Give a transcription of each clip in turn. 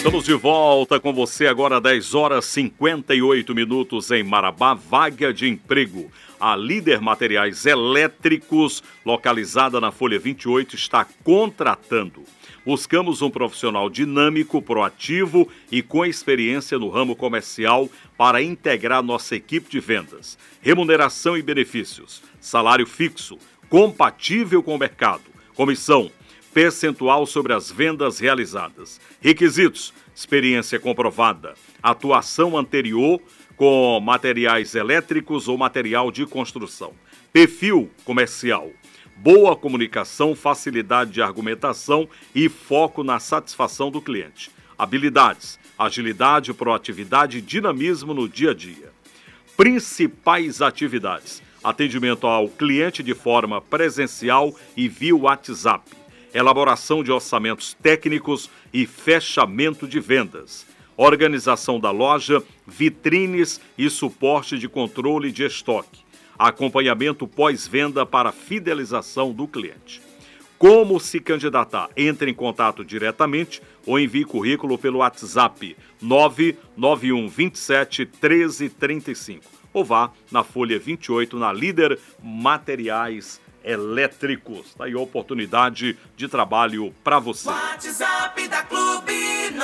Estamos de volta com você agora, 10 horas 58 minutos em Marabá, vaga de emprego. A Líder Materiais Elétricos, localizada na Folha 28, está contratando. Buscamos um profissional dinâmico, proativo e com experiência no ramo comercial para integrar nossa equipe de vendas. Remuneração e benefícios, salário fixo, compatível com o mercado, comissão, percentual sobre as vendas realizadas. Requisitos: experiência comprovada, atuação anterior com materiais elétricos ou material de construção. Perfil comercial: boa comunicação, facilidade de argumentação e foco na satisfação do cliente. Habilidades: agilidade, proatividade e dinamismo no dia a dia. Principais atividades: atendimento ao cliente de forma presencial e via WhatsApp. Elaboração de orçamentos técnicos e fechamento de vendas. Organização da loja, vitrines e suporte de controle de estoque. Acompanhamento pós-venda para fidelização do cliente. Como se candidatar? Entre em contato diretamente ou envie currículo pelo WhatsApp 991 27 13 35 ou vá na Folha 28 na Líder Materiais Elétricos. Está aí a oportunidade de trabalho para você. WhatsApp da Clube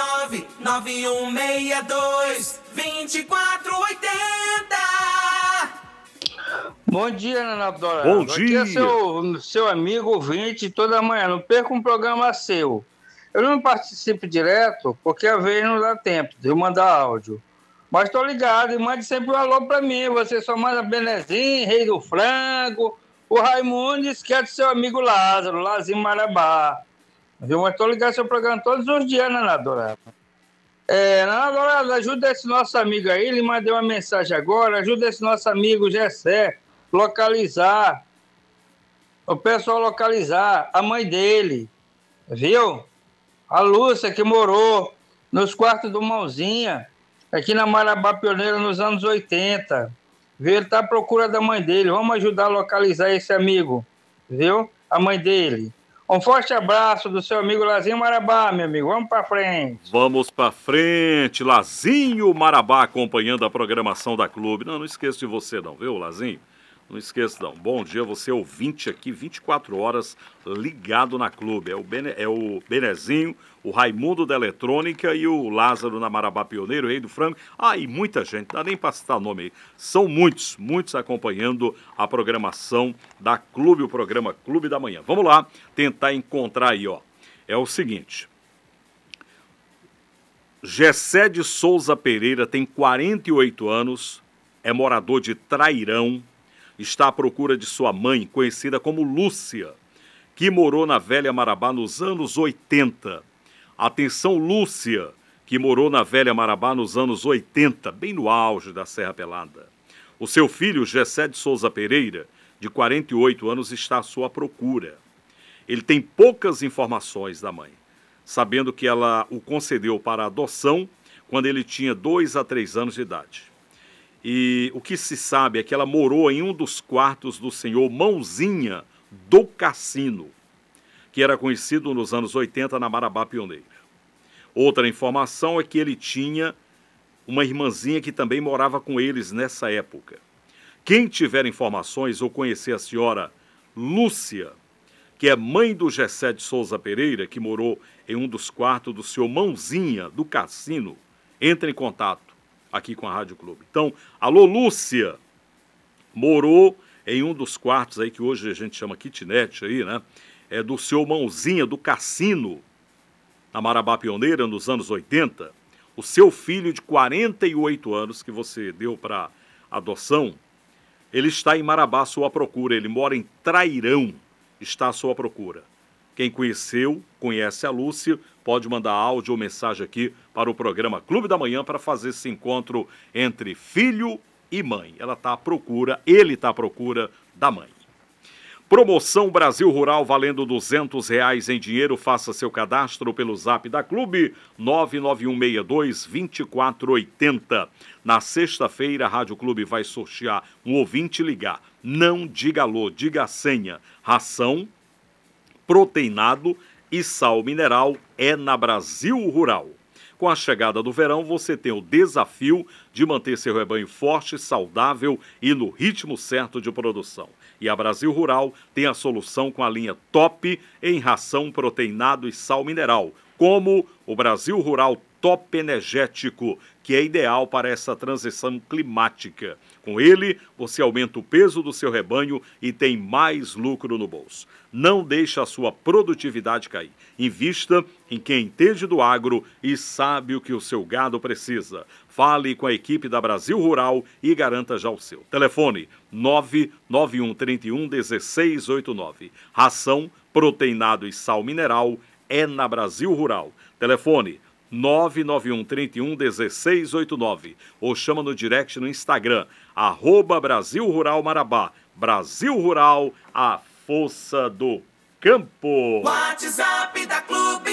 99162-2480. Bom dia, Renato Dourado. Bom dia. Aqui é seu amigo ouvinte toda manhã. Não perca um programa seu. Eu não participo direto porque às vezes não dá tempo de eu mandar áudio. Mas estou ligado e mande sempre um alô para mim. Você só manda Benezinho, Rei do Frango, o Raimundo, esquece seu amigo Lázaro, Lazinho Marabá. Viu? Mas estou ligado seu programa todos os dias, Renato Dourado. Renato Dourado, ajuda esse nosso amigo aí, ele mandou uma mensagem agora, ajuda esse nosso amigo Gessé localizar, o pessoal localizar a mãe dele, viu? A Lúcia, que morou nos quartos do Mãozinha, aqui na Marabá Pioneira nos anos 80. Viu? Ele está à procura da mãe dele. Vamos ajudar a localizar esse amigo, viu? A mãe dele. Um forte abraço do seu amigo Lazinho Marabá, meu amigo. Vamos para frente. Vamos para frente. Lazinho Marabá acompanhando a programação da Clube. Não esqueço de você não, viu, Lazinho? Não esqueça não. Bom dia, você ouvinte aqui, 24 horas ligado na Clube. É o Benezinho, o Raimundo da Eletrônica e o Lázaro na Marabá Pioneiro, o Rei do Frango. E muita gente, não dá nem para citar nome aí. São muitos acompanhando a programação da Clube, o programa Clube da Manhã. Vamos lá, tentar encontrar aí, ó. É o seguinte. Gessé de Souza Pereira tem 48 anos, é morador de Trairão, está à procura de sua mãe, conhecida como Lúcia, que morou na Velha Marabá nos anos 80. Atenção, Lúcia, que morou na Velha Marabá nos anos 80, bem no auge da Serra Pelada. O seu filho, Gessé de Souza Pereira, de 48 anos, está à sua procura. Ele tem poucas informações da mãe, sabendo que ela o concedeu para adoção quando ele tinha 2 a 3 anos de idade. E o que se sabe é que ela morou em um dos quartos do senhor Mãozinha do Cassino, que era conhecido nos anos 80 na Marabá Pioneira. Outra informação é que ele tinha uma irmãzinha que também morava com eles nessa época. Quem tiver informações ou conhecer a senhora Lúcia, que é mãe do Gessé de Souza Pereira, que morou em um dos quartos do senhor Mãozinha do Cassino, entre em contato aqui com a Rádio Clube. Então, alô Lúcia, morou em um dos quartos aí que hoje a gente chama kitnet aí, né? É do seu Mãozinha do Cassino, na Marabá Pioneira, nos anos 80. O seu filho de 48 anos, que você deu para adoção, ele está em Marabá à sua procura. Ele mora em Trairão, está à sua procura. Quem conheceu, conhece a Lúcia, pode mandar áudio ou mensagem aqui para o programa Clube da Manhã para fazer esse encontro entre filho e mãe. Ela está à procura, ele está à procura da mãe. Promoção Brasil Rural valendo R$200 em dinheiro. Faça seu cadastro pelo zap da Clube 99162-2480. Na sexta-feira, a Rádio Clube vai sortear um ouvinte ligar. Não diga alô, diga a senha. Ração, proteinado e sal mineral é na Brasil Rural. Com a chegada do verão, você tem o desafio de manter seu rebanho forte, saudável e no ritmo certo de produção. E a Brasil Rural tem a solução com a linha top em ração, proteinado e sal mineral, como o Brasil Rural Top Energético, que é ideal para essa transição climática. Com ele, você aumenta o peso do seu rebanho e tem mais lucro no bolso. Não deixe a sua produtividade cair. Invista em quem entende do agro e sabe o que o seu gado precisa. Fale com a equipe da Brasil Rural e garanta já o seu. Telefone 991311689. Ração, proteinado e sal mineral é na Brasil Rural. Telefone 991311689 ou chama no direct no Instagram, @Brasil Rural Marabá. Brasil Rural, a força do campo. WhatsApp da Clube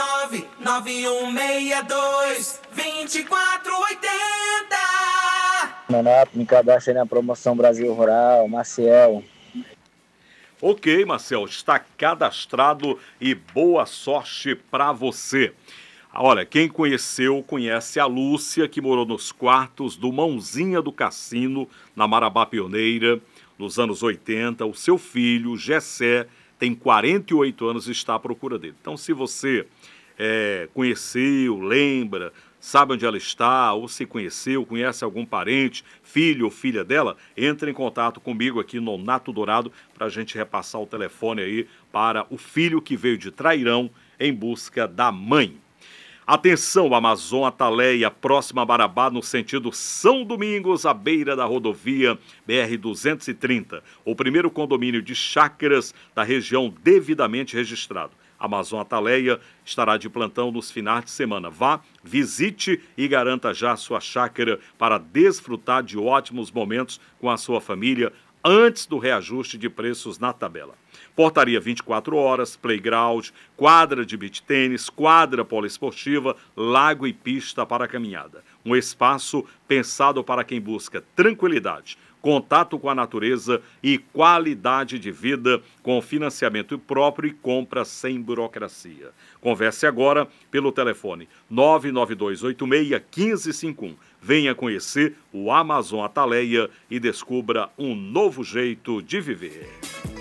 99162-2480. Nonato, me cadastre na promoção Brasil Rural, Maciel. Ok, Marcel, está cadastrado e boa sorte para você. Olha, quem conheceu, conhece a Lúcia, que morou nos quartos do Mãozinha do Cassino, na Marabá Pioneira, nos anos 80. O seu filho, Gessé, tem 48 anos e está à procura dele. Então, se você conheceu, lembra, sabe onde ela está, ou se conheceu, conhece algum parente, filho ou filha dela, entre em contato comigo aqui no Nato Dourado para a gente repassar o telefone aí para o filho que veio de Trairão em busca da mãe. Atenção, Amazon Ataleia, próxima a Marabá, no sentido São Domingos, à beira da rodovia BR-230. O primeiro condomínio de chácaras da região devidamente registrado. Amazon Ataleia estará de plantão nos finais de semana. Vá, visite e garanta já a sua chácara para desfrutar de ótimos momentos com a sua família antes do reajuste de preços na tabela. Portaria 24 horas, playground, quadra de beach tênis, quadra poliesportiva, lago e pista para caminhada. Um espaço pensado para quem busca tranquilidade, contato com a natureza e qualidade de vida com financiamento próprio e compra sem burocracia. Converse agora pelo telefone 99286-1551. Venha conhecer o Amazon Ataleia e descubra um novo jeito de viver.